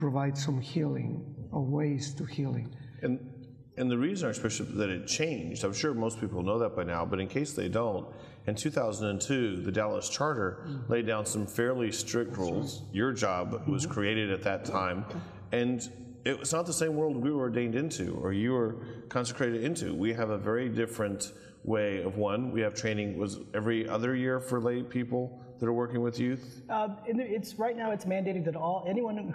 provide some healing or ways to healing. And the reason, Archbishop, that it changed, I'm sure most people know that by now, but in case they don't, in 2002, the Dallas Charter laid down some fairly strict rules. Your job was created at that time, and it was not the same world we were ordained into or you were consecrated into. We have a very different way of one. We have training, was every other year for lay people that are working with youth? Right now it's mandated that anyone